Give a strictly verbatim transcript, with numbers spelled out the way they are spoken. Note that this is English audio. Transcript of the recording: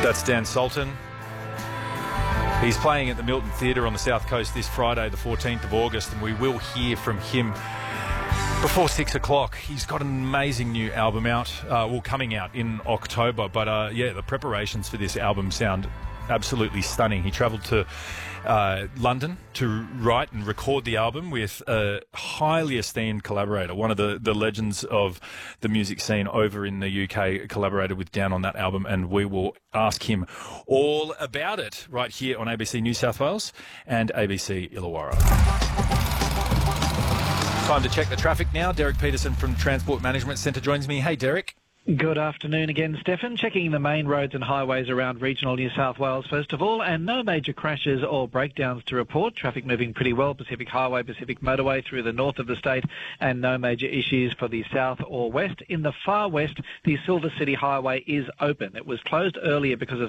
That's Dan Sultan. He's playing at the Milton Theatre on the South Coast this Friday, the fourteenth of August, and we will hear from him before six o'clock. He's got an amazing new album out, uh, well, coming out in October, but uh, yeah, the preparations for this album sound absolutely stunning. He travelled to uh, London to write and record the album with a highly esteemed collaborator, one of the, the legends of the music scene over in the U K, collaborated with Dan on that album, and we will ask him all about it right here on A B C New South Wales and A B C Illawarra. Time to check the traffic now. Derek Peterson from Transport Management Centre joins me. Hey, Derek. Good afternoon again, Stefan. Checking the main roads and highways around regional New South Wales first of all, and no major crashes or breakdowns to report. Traffic moving pretty well. Pacific Highway, Pacific Motorway through the north of the state, and no major issues for the south or west. In the far west, the Silver City Highway is open. It was closed earlier because of